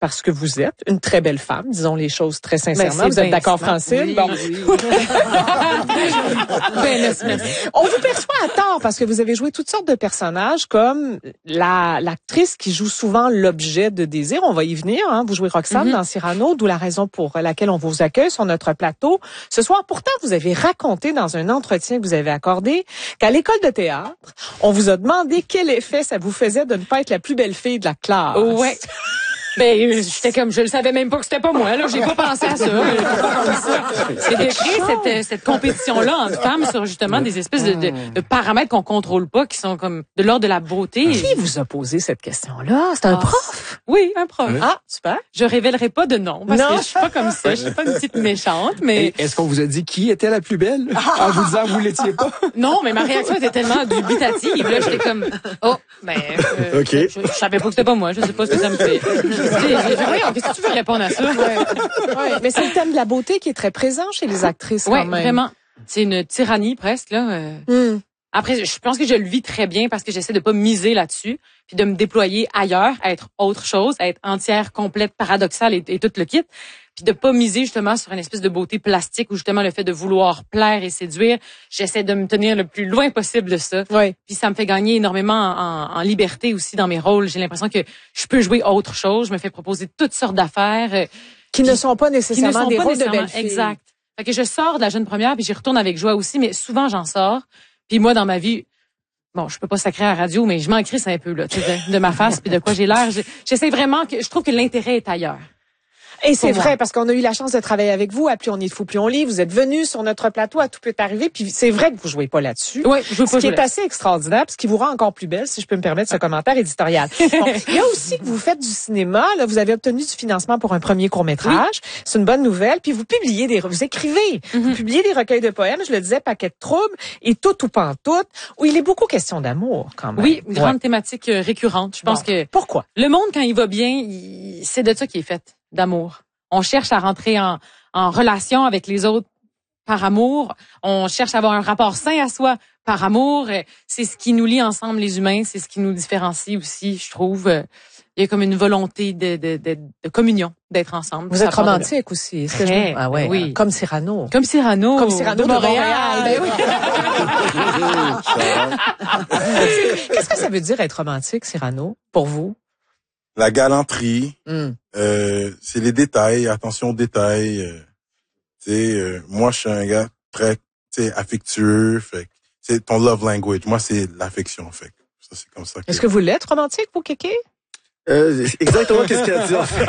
parce que vous êtes une très belle femme, disons les choses très sincèrement. Vous êtes d'accord, Francine? Oui, bon. Oui. On vous perçoit à tort parce que vous avez joué toutes sortes de personnages comme l'actrice qui joue souvent l'objet de désir. On va y venir. Hein. Vous jouez Roxane dans Cyrano, d'où la raison pour laquelle on vous accueille sur notre plateau ce soir. Pourtant, vous avez raconté dans un entretien que vous avez accordé qu'à l'école de théâtre, on vous a demandé quel effet ça vous faisait de ne pas être la plus belle fille de la classe. Ouais. Ben, j'étais comme, je le savais même pas que c'était pas moi, là. J'ai pas pensé à ça. C'est de créer cette compétition-là entre femmes sur justement des espèces de paramètres qu'on contrôle pas, qui sont comme de l'ordre de la beauté. Qui vous a posé cette question-là? C'est un prof? Oui, un prof. Ah, super. Je révélerai pas de nom, parce que je suis pas comme ça. Je suis pas une petite méchante, mais... Et est-ce qu'on vous a dit qui était la plus belle? En vous disant que vous l'étiez pas? Non, mais ma réaction était tellement dubitative. Là, j'étais comme, OK. Je savais pas que c'était pas moi. Je sais pas ce que ça me fait. Qu'est-ce que tu veux répondre à ça? Ouais. Mais c'est le thème de la beauté qui est très présent chez les actrices quand même. Oui, vraiment. C'est une tyrannie presque, là. Après, je pense que je le vis très bien parce que j'essaie de pas miser là-dessus, puis de me déployer ailleurs, à être autre chose, à être entière, complète, paradoxale et tout le kit, puis de pas miser justement sur une espèce de beauté plastique ou justement le fait de vouloir plaire et séduire. J'essaie de me tenir le plus loin possible de ça. Oui. Puis ça me fait gagner énormément en liberté aussi dans mes rôles. J'ai l'impression que je peux jouer autre chose. Je me fais proposer toutes sortes d'affaires qui ne sont pas nécessairement des rôles de belles filles. Exact. Fait que je sors de la jeune première puis j'y retourne avec joie aussi, mais souvent j'en sors. Puis moi, dans ma vie, bon, je peux pas sacrer à la radio, mais je m'en crisse un peu, là, tu sais, de ma face puis de quoi j'ai l'air. J'essaie vraiment je trouve que l'intérêt est ailleurs. Et c'est vrai, parce qu'on a eu la chance de travailler avec vous à Plus on est de fou, plus on lit. Vous êtes venus sur notre plateau, à Tout peut arriver, puis c'est vrai que vous jouez pas là-dessus. Oui, je joue pas. Ce qui est assez extraordinaire, puis ce qui vous rend encore plus belle, si je peux me permettre ce commentaire éditorial. Bon, il y a aussi que vous faites du cinéma, là, vous avez obtenu du financement pour un premier court-métrage. Oui. C'est une bonne nouvelle. Puis vous publiez vous écrivez, vous publiez des recueils de poèmes, je le disais, Paquet de troubles, et Tout ou pantoute, où il est beaucoup question d'amour, quand même. Oui, grande thématique récurrente. Je pense que... Pourquoi? Le monde, quand il va bien, c'est de ça qui est fait, d'amour. On cherche à rentrer en relation avec les autres par amour. On cherche à avoir un rapport sain à soi par amour. C'est ce qui nous lie ensemble, les humains. C'est ce qui nous différencie aussi, je trouve. Il y a comme une volonté de communion, d'être ensemble. Vous êtes romantique aussi. Très, ah ouais, oui. Comme Cyrano. Comme Cyrano. Comme Cyrano de Montréal. Ben oui. Qu'est-ce que ça veut dire être romantique, Cyrano, pour vous? La galanterie, c'est les détails, attention aux détails. Moi, je suis un gars très, affectueux. Fait c'est ton love language. Moi, c'est l'affection. Fait ça, c'est comme ça. Est-ce que vous l'êtes romantique, vous, Kéké? Exactement qu'est-ce qu'il a dit en fait.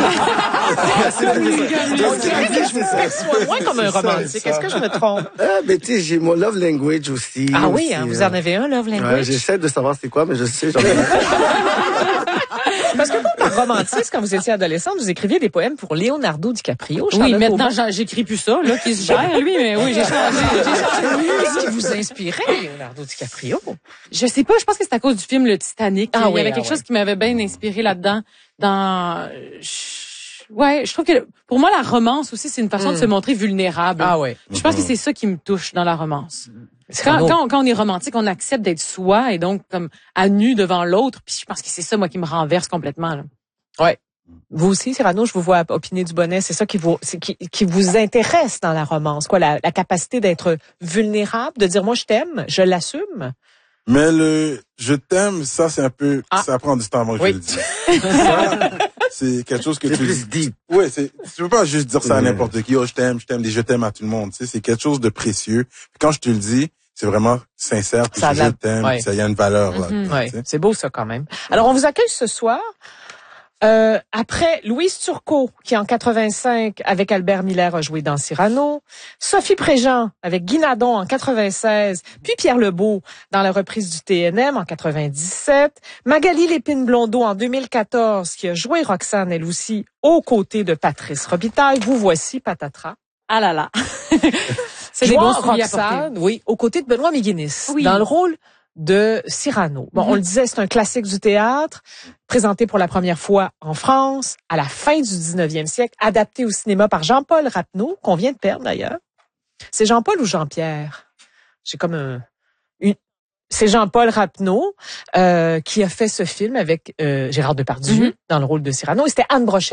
Je moins comme un romantique. Est-ce que je me trompe? Ben tu sais, j'ai mon love language aussi. Ah oui, hein, vous en avez un love language? Ouais, j'essaie de savoir c'est quoi, mais je sais, j'en ai un. Parce que vous, par romantisme, quand vous étiez adolescente, vous écriviez des poèmes pour Leonardo DiCaprio. Oui, maintenant, j'écris plus ça, là, qui se gère, lui, mais oui, j'ai changé. Qu'est-ce qui vous inspirait, Leonardo DiCaprio? Je sais pas, je pense que c'est à cause du film Le Titanic. Il y avait quelque chose qui m'avait bien inspiré là-dedans. Ouais, je trouve que pour moi la romance aussi c'est une façon de se montrer vulnérable. Ah ouais. Je pense que c'est ça qui me touche dans la romance. Quand on est romantique, on accepte d'être soi et donc comme à nu devant l'autre, puis je pense que c'est ça moi qui me renverse complètement là. Ouais. Vous aussi, Cyrano, je vous vois opiner du bonnet, c'est ça qui vous intéresse dans la romance, quoi, la capacité d'être vulnérable, de dire moi je t'aime, je l'assume. Mais je t'aime, ça c'est un peu, ça prend du temps avant que je le dise. Ça, c'est quelque chose que c'est tu plus deep. Ouais, tu peux pas juste dire ça à n'importe qui. Oh, je t'aime, je t'aime à tout le monde. Tu sais, c'est quelque chose de précieux. Puis quand je te le dis, c'est vraiment sincère. Puis je t'aime. Puis ça y a une valeur là. Ouais. C'est beau ça quand même. Alors on vous accueille ce soir. Après Louise Turcot, qui en 85, avec Albert Miller, a joué dans Cyrano. Sophie Préjean, avec Guy Nadon en 96. Puis Pierre Lebeau, dans la reprise du TNM en 97. Magali Lépine-Blondeau en 2014, qui a joué Roxane, elle aussi, aux côtés de Patrice Robitaille. Vous voici, patatras. Ah là là. C'est des bons Roxane, oui, aux côtés de Benoît Méguinis. Oui. Dans le rôle de Cyrano. Bon, on le disait, c'est un classique du théâtre, présenté pour la première fois en France, à la fin du 19e siècle, adapté au cinéma par Jean-Paul Rapneau, qu'on vient de perdre d'ailleurs. C'est Jean-Paul ou Jean-Pierre? J'ai comme C'est Jean-Paul Rapneau qui a fait ce film avec Gérard Depardieu dans le rôle de Cyrano. Et c'était Anne Brochette